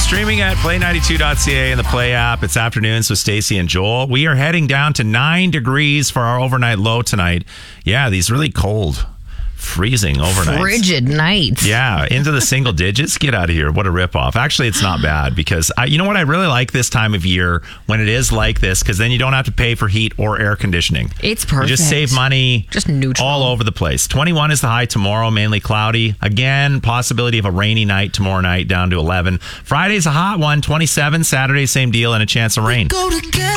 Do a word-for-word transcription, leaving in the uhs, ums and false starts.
Streaming at play ninety-two dot c a and the Play app. It's afternoons with Stacey and Joel. We are heading down to nine degrees for our overnight low tonight. Yeah, these really cold, freezing overnights. Frigid nights. Yeah, into the single digits. Get out of here. What a ripoff. Actually, it's not bad because I, you know what? I really like this time of year when it is like this because then you don't have to pay for heat or air conditioning. It's perfect. You just save money. Just neutral. All over the place. twenty-one is the high tomorrow, mainly cloudy. Again, possibility of a rainy night tomorrow night down to eleven. Friday's a hot one, twenty-seven. Saturday, same deal, and a chance of rain. Go together.